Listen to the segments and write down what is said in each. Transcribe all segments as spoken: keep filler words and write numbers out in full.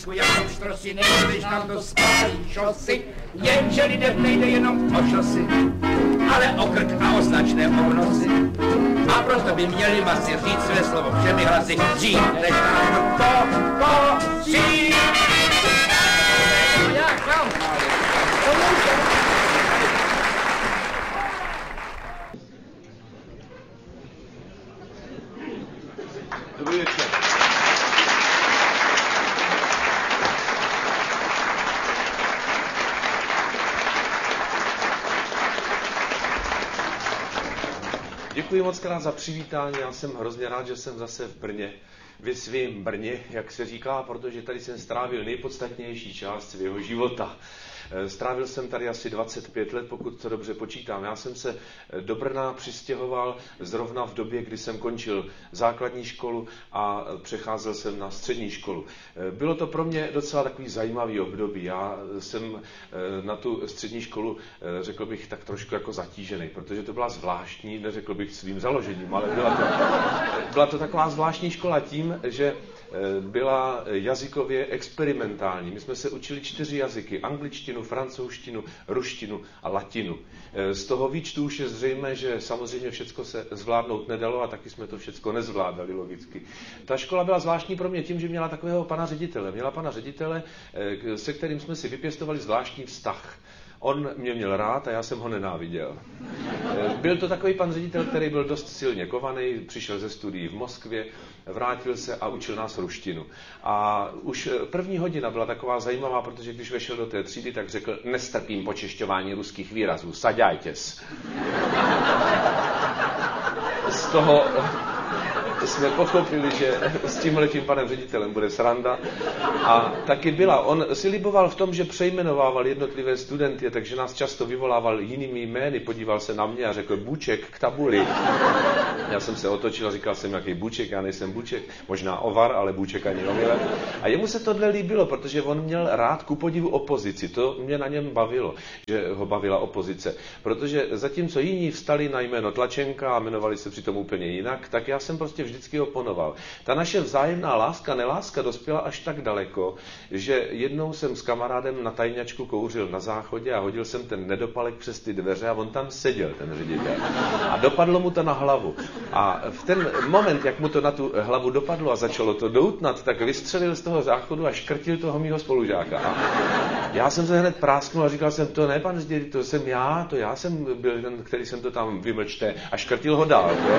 písku jako štrosy, než nám to spálí šosy, jenže lidem nejde jenom o šosy, ale o krk a o značné obnosy. A proto by měli masy říct své slovo všemi hlasy, dřív než nám to poří. Dobrý večer. Děkuji moc krát za přivítání, já jsem hrozně rád, že jsem zase v Brně, ve svém Brně, jak se říká, protože tady jsem strávil nejpodstatnější část svého života. Strávil jsem tady asi dvacet pět let, pokud to dobře počítám. Já jsem se do Brna přistěhoval zrovna v době, kdy jsem končil základní školu a přecházel jsem na střední školu. Bylo to pro mě docela takový zajímavý období. Já jsem na tu střední školu, řekl bych, tak trošku jako zatížený, protože to byla zvláštní, neřekl bych svým založením, ale byla to, byla to taková zvláštní škola tím, že byla jazykově experimentální. My jsme se učili čtyři jazyky, angličtinu, francouzštinu, ruštinu a latinu. Z toho výčtu už je zřejmé, že samozřejmě všecko se zvládnout nedalo a taky jsme to všecko nezvládali logicky. Ta škola byla zvláštní pro mě tím, že měla takového pana ředitele. Měla pana ředitele, se kterým jsme si vypěstovali zvláštní vztah. On mě měl rád a já jsem ho nenáviděl. Byl to takový pan ředitel, který byl dost silně kovaný, přišel ze studií v Moskvě, vrátil se a učil nás ruštinu. A už první hodina byla taková zajímavá, protože když vešel do té třídy, tak řekl, nestrpím počešťování ruských výrazů, saďajtěs. Z toho jsme pochopili, že s tímhletím panem ředitelem bude sranda. A taky byla. On si liboval v tom, že přejmenovával jednotlivé studenty, takže nás často vyvolával jinými jmény. Podíval se na mě a řekl, Buček k tabuli. Já jsem se otočil a říkal jsem, jaký Buček, já nejsem Buček. Možná Ovar, ale Buček ani omylem. A jemu se tohle líbilo, protože on měl rád ku podivu opozici. To mě na něm bavilo, že ho bavila opozice. Protože zatímco jiní vstali na jméno Tlačenka a jmenovali se přitom úplně jinak, tak já jsem prostě vždycky oponoval. Ta naše vzájemná láska, neláska dospěla až tak daleko, že jednou jsem s kamarádem na tajňačku kouřil na záchodě a hodil jsem ten nedopalek přes ty dveře a on tam seděl, ten ředitel. A dopadlo mu to na hlavu. A v ten moment, jak mu to na tu hlavu dopadlo a začalo to doutnat, tak vystřelil z toho záchodu a škrtil toho mýho spolužáka. A já jsem se hned prásknul a říkal jsem, to ne, pan ředitel, to jsem já, to já jsem byl ten, který jsem to tam vymlčte a škrtil ho dál. Jo?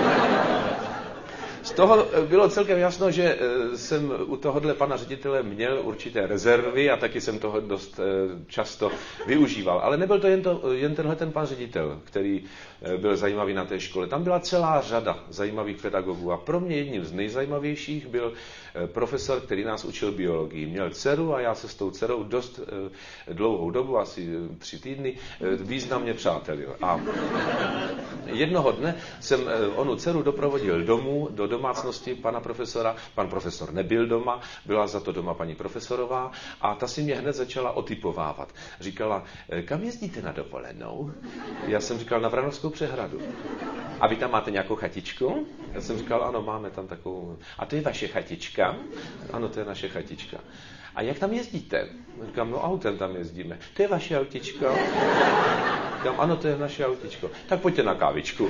Z toho bylo celkem jasno, že jsem u tohohle pana ředitele měl určité rezervy a taky jsem toho dost často využíval. Ale nebyl to jen, to, jen tenhle ten pan ředitel, který byl zajímavý na té škole. Tam byla celá řada zajímavých pedagogů a pro mě jedním z nejzajímavějších byl profesor, který nás učil biologii. Měl dceru a já se s tou dcerou dost dlouhou dobu, asi tři týdny, významně přátelil. A jednoho dne jsem onu dceru doprovodil domů, do domácnosti pana profesora. Pan profesor nebyl doma, byla za to doma paní profesorová a ta si mě hned začala otypovávat. Říkala, kam jezdíte na dovolenou? Já jsem říkal, na Vranovskou přehradu. A vy tam máte nějakou chatičku? Já jsem říkal, ano, máme tam takovou. A to je vaše chatička? Ano, to je naše chatička. A jak tam jezdíte? Říkám, no autem tam jezdíme. To je vaše autičko? Říkám, ano, to je naše autičko. Tak pojďte na kávičku.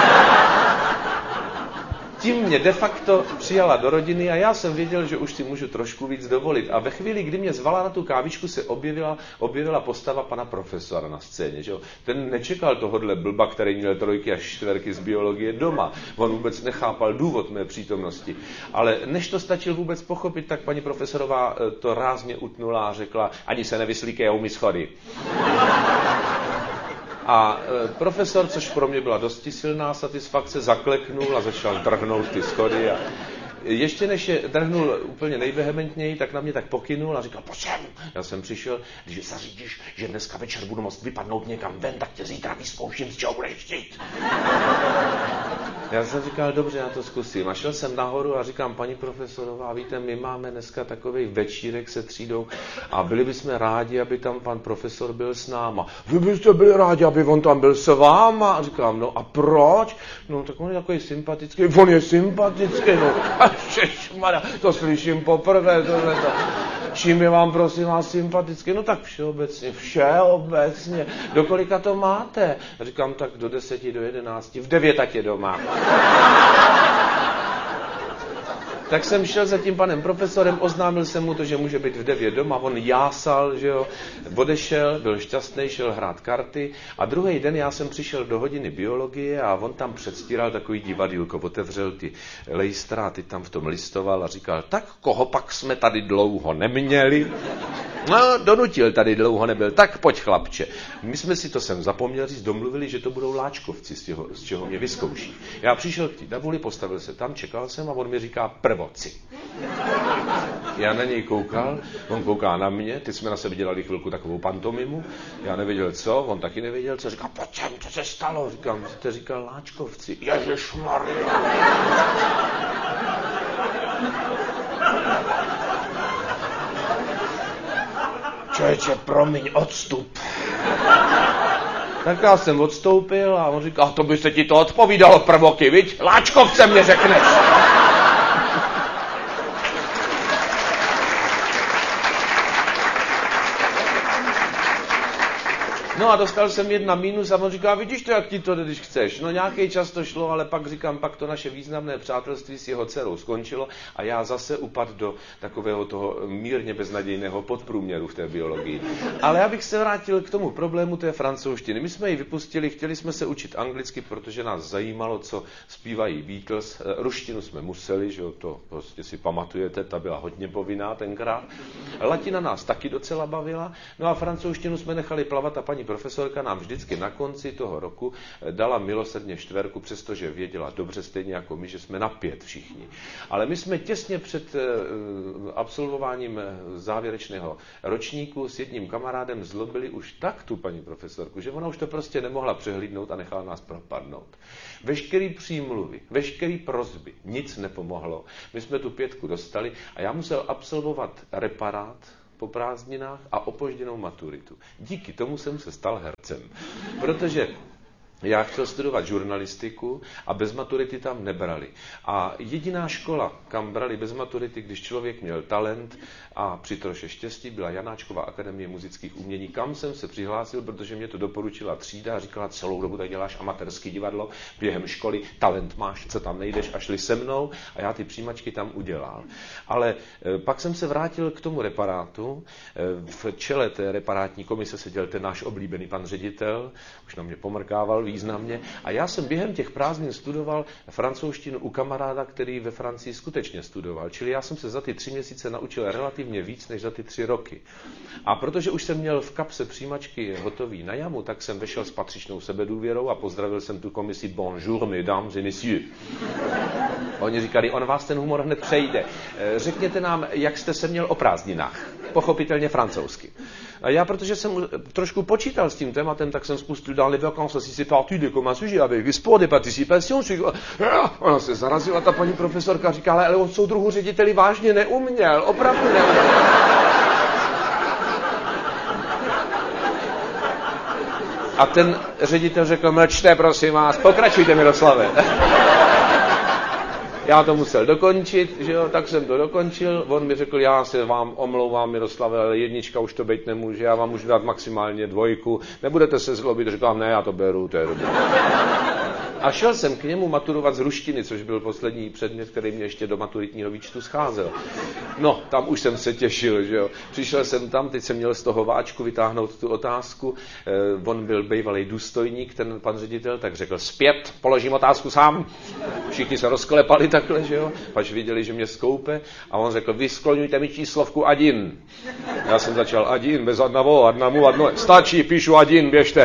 Tím mě de facto přijala do rodiny a já jsem věděl, že už si můžu trošku víc dovolit. A ve chvíli, kdy mě zvala na tu kávičku, se objevila, objevila postava pana profesora na scéně. Že? Ten nečekal tohodle blba, který měl trojky a čtverky z biologie doma. On vůbec nechápal důvod mé přítomnosti. Ale než to stačil vůbec pochopit, tak paní profesorová to rázně utnula a řekla, ani se nevyslíkej, umí schody. A profesor, což pro mě byla dosti silná satisfakce, zakleknul a začal drhnout ty schody. A ještě než je drhnul úplně nejvehementněji, tak na mě tak pokynul a říkal, pojď sem. Já jsem přišel, když zařídíš, že dneska večer budu moct vypadnout někam ven, tak tě zítra vyzkouším, z čeho budeš chtít. Já jsem říkal, dobře, já to zkusím. A šel jsem nahoru a říkám, paní profesorová, víte, my máme dneska takový večírek se třídou a byli bychom rádi, aby tam pan profesor byl s náma. Vy byste byli rádi, aby on tam byl s váma? A říkám, no a proč? No tak on je takový sympatický. On je sympatický, no. Ježišmarja, to slyším poprvé, tohleto. Čím je vám, prosím vás, sympatický? No tak všeobecně, všeobecně. Do kolika to máte? A říkám, tak do deseti, do jedenácti, v devět tak je doma. Tak jsem šel za tím panem profesorem, oznámil jsem mu to, že může být v devět doma, on jásal, že jo, odešel, byl šťastný, šel hrát karty a druhý den já jsem přišel do hodiny biologie a on tam předstíral takový divadýlko, otevřel ty lejstra a teď tam v tom listoval a říkal, tak koho pak jsme tady dlouho neměli? No, donutil tady dlouho nebyl, tak pojď chlapče. My jsme si to sem zapomněl říct, domluvili, že to budou láčkovci, z čeho, z čeho mě vyzkouší. Já přišel k té tabuli, postavil se tam, čekal jsem a on mi říká prvoci. Já na něj koukal, on kouká na mě, teď jsme na sebe dělali chvilku takovou pantomimu, já nevěděl co, on taky nevěděl co, říká, pojď sem, co se stalo? Říkám, jste říkal láčkovci. Ježišmarja. Člověče, promiň, odstup. Tak já jsem odstoupil a on říká, to by se ti to odpovídalo prvoky, viď? Láčkovce mě řekneš. No a dostal jsem jedna mínus a on říká, vidíš to, jak ti to jde, když chceš. No nějaký čas to šlo, ale pak říkám, pak to naše významné přátelství s jeho dcerou skončilo a já zase upadl do takového toho mírně beznadějného podprůměru v té biologii. Ale já bych se vrátil k tomu problému té francouzštiny. My jsme ji vypustili, chtěli jsme se učit anglicky, protože nás zajímalo, co zpívají Beatles. Ruštinu jsme museli, že jo, to prostě si pamatujete, ta byla hodně povinná tenkrát. Latina nás taky docela bavila, no a francouzštinu jsme nechali plavat a paní profesorka nám vždycky na konci toho roku dala milosrdně čtverku, přestože věděla dobře stejně jako my, že jsme na pět všichni. Ale my jsme těsně před absolvováním závěrečného ročníku s jedním kamarádem zlobili už tak tu paní profesorku, že ona už to prostě nemohla přehlídnout a nechala nás propadnout. Veškerý přímluvy, veškerý prosby, nic nepomohlo. My jsme tu pětku dostali a já musel absolvovat reparát po prázdninách a opožděnou maturitu. Díky tomu jsem se stal hercem, protože já chtěl studovat žurnalistiku a bez maturity tam nebrali. A jediná škola, kam brali bez maturity, když člověk měl talent a při troše štěstí, byla Janáčkova akademie muzických umění, kam jsem se přihlásil, protože mě to doporučila třída a říkala, celou dobu tak děláš amatérský divadlo, během školy, talent máš, co tam nejdeš, a šli se mnou a já ty přijímačky tam udělal. Ale e, pak jsem se vrátil k tomu reparátu. E, v čele té reparátní komise seděl ten náš oblíbený pan ředitel, už na mě pomrkával významně. A já jsem během těch prázdnin studoval francouzštinu u kamaráda, který ve Francii skutečně studoval. Čili já jsem se za ty tři měsíce naučil relativně víc než za ty tři roky. A protože už jsem měl v kapse přijímačky hotový na jamu, tak jsem vešel s patřičnou sebedůvěrou a pozdravil jsem tu komisi bonjour, mesdames et messieurs. Oni říkali, on vás ten humor hned přejde. Řekněte nám, jak jste se měl o prázdninách. Pochopitelně francouzsky. A já, protože jsem trošku počítal s tím tématem, tak jsem spustil dans les vacances, si c'est parti de comme un sujet avec des sports, des participations. Ona se zarazila, ta paní profesorka říkala, ale on soudruhu řediteli vážně neuměl, opravdu neuměl. A ten ředitel řekl, mlčte, prosím vás, pokračujte, Miroslave. Já to musel dokončit, že jo, tak jsem to dokončil. On mi řekl, já se vám omlouvám, Miroslave, ale jednička už to být nemůže, já vám můžu dát maximálně dvojku. Nebudete se zlobit, říkám, ne, já to beru, to je dobré. A šel jsem k němu maturovat z ruštiny, což byl poslední předmět, který mě ještě do maturitního výčtu scházel. No, tam už jsem se těšil, že jo. Přišel jsem tam, teď jsem měl z toho váčku vytáhnout tu otázku. Eh, on byl bývalý důstojník, ten pan ředitel, tak řekl, zpět, položím otázku sám. Všichni se rozklepali takhle, že jo. Pač viděli, že mě skoupe. A on řekl, vyskloňujte mi číslovku adin. Já jsem začal adin, bez adnavo, adnamu, adno. Stačí, píšu adin, běžte.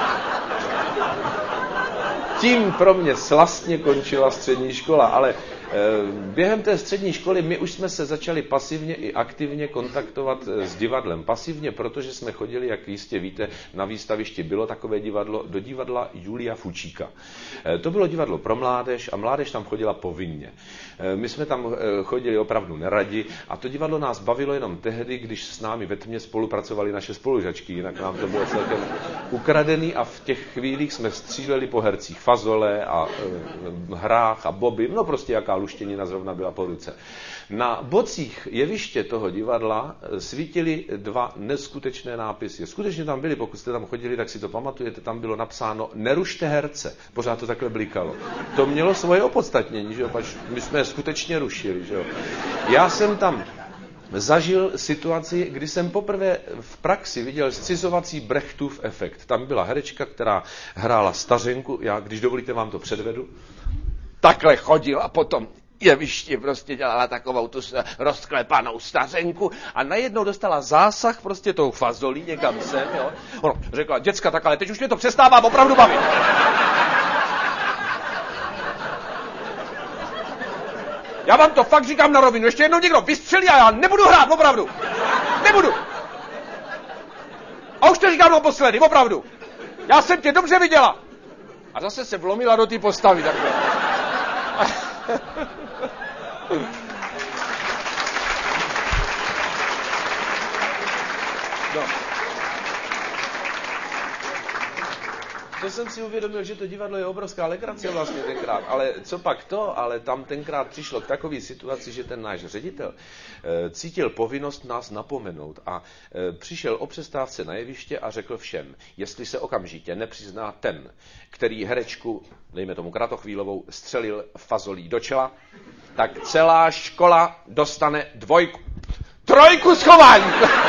Tím pro mě slastně končila střední škola, ale Během té střední školy my už jsme se začali pasivně i aktivně kontaktovat s divadlem. Pasivně, protože jsme chodili, jak jistě víte, na výstavišti bylo takové divadlo, do divadla Julia Fučíka. To bylo divadlo pro mládež a mládež tam chodila povinně. My jsme tam chodili opravdu neradi a to divadlo nás bavilo jenom tehdy, když s námi ve tmě spolupracovali naše spolužačky, jinak nám to bylo celkem ukradený a v těch chvílích jsme stříleli po hercích fazole a e, hrách a boby, no prostě jaká luštěnina zrovna byla po ruce. Na bocích jeviště toho divadla svítily dva neskutečné nápisy. Skutečně tam byly, pokud jste tam chodili, tak si to pamatujete, tam bylo napsáno nerušte herce. Pořád to takhle blikalo. To mělo svoje opodstatnění, že jo, pač my jsme je skutečně rušili, že jo. Já jsem tam zažil situaci, kdy jsem poprvé v praxi viděl scizovací Brechtův efekt. Tam byla herečka, která hrála stařenku, já, když dovolíte, vám to předvedu, takhle chodila potom jevišti, prostě dělala takovou tu rozklepanou stařenku a najednou dostala zásah prostě tou fazolí někam sem, jo. Ono řekla, děcka, tak ale teď už mě to přestává opravdu bavit. Já vám to fakt říkám na rovinu, ještě jednou někdo vystřelí a já nebudu hrát, opravdu. Nebudu. A už to říkám naposledy, opravdu. Já jsem tě dobře viděla. A zase se vlomila do té postavy takhle. No. To jsem si uvědomil, že to divadlo je obrovská legrace vlastně tenkrát, ale co pak to, ale tam tenkrát přišlo k takové situaci, že ten náš ředitel e, cítil povinnost nás napomenout a e, přišel o přestávce na jeviště a řekl všem, jestli se okamžitě nepřizná ten, který herečku, dejme tomu Kratochvílovou, střelil fazolí do čela, tak celá škola dostane dvojku. Trojku schování!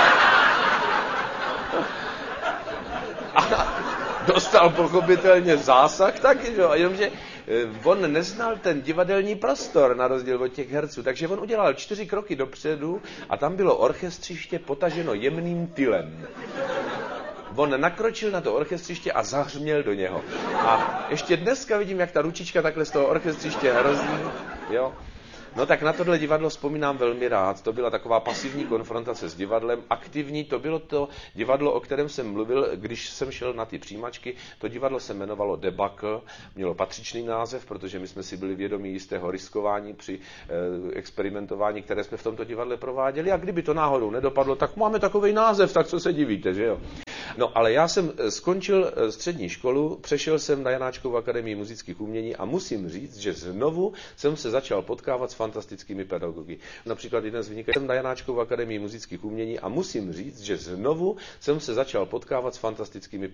Dostal pochopitelně zásah taky, jo, jenomže on neznal ten divadelní prostor na rozdíl od těch herců, takže on udělal čtyři kroky dopředu a tam bylo orchestřiště potaženo jemným tylem. On nakročil na to orchestřiště a zahřměl do něho. A ještě dneska vidím, jak ta ručička takhle z toho orchestřiště hrozí, jo. No tak na tohle divadlo vzpomínám velmi rád. To byla taková pasivní konfrontace s divadlem. Aktivní to bylo to divadlo, o kterém jsem mluvil, když jsem šel na ty přijímačky. To divadlo se jmenovalo Debakl, mělo patřičný název, protože my jsme si byli vědomí jistého riskování při eh, experimentování, které jsme v tomto divadle prováděli. A kdyby to náhodou nedopadlo, tak máme takový název, tak co se divíte, že jo? No, ale já jsem skončil střední školu, přešel jsem na Janáčkovu akademii muzických umění a musím říct, že znovu jsem se začal potkávat s fantastickými pedagogy. Například jeden z vynikajících jsem na Janáčkovu akademii muzických umění a musím říct, že znovu jsem se začal potkávat s fantastickými